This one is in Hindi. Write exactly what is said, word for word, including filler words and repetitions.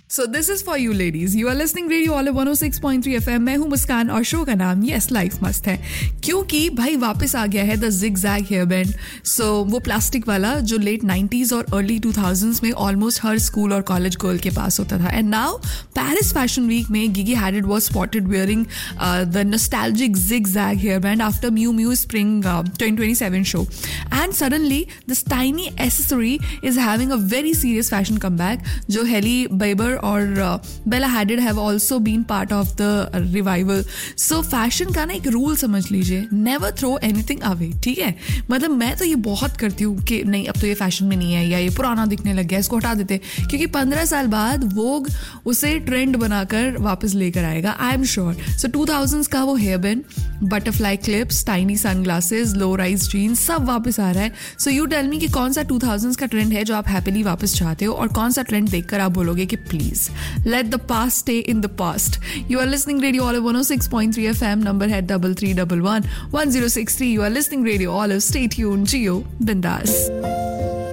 So this is for you ladies. You are listening Radio Olive one oh six point three F M. मैं हूँ मुस्कान और शो का नाम Yes Life मस्त है, क्योंकि भाई वापस आ गया है द zigzag hairband. So वो प्लास्टिक वाला जो लेट नाइंटीज़ और अर्ली टू थाउज़ेंड्स में ऑलमोस्ट हर स्कूल और कॉलेज गर्ल के पास होता था. And now Paris fashion week में Gigi हैडिड was spotted wearing uh, the nostalgic zigzag hairband after Miu Miu Spring uh, twenty twenty-seven show. And suddenly this tiny accessory is having a very serious fashion comeback. जो हेली बेबर और बेला हैडिड have also been part of the revival. So fashion का ना एक रूल समझ लीजिए, नेवर थ्रो एनीथिंग अवे. ठीक है, मतलब मैं तो ये बहुत करती हूँ कि नहीं अब तो ये फैशन में नहीं है या ये पुराना दिखने लग गया, इसको हटा देते, क्योंकि पंद्रह साल बाद वोग उसे ट्रेंड बनाकर वापस लेकर आएगा, I am sure. So two thousands का वो hair band, butterfly clips, tiny sunglasses, low rise jeans सब वापस आ रहा है. सो यू टेल मी कि कौन सा टू थाउजेंड्स का ट्रेंड है जो आप हैप्पीली वापस चाहते हो, और कौन सा ट्रेंड देखकर आप बोलोगे कि please let the past stay in the past. You are listening Radio Olive one oh six point three F M. Number है double three one one one zero six three. You are listening Radio Olive. Stay tuned. Gio Bindas.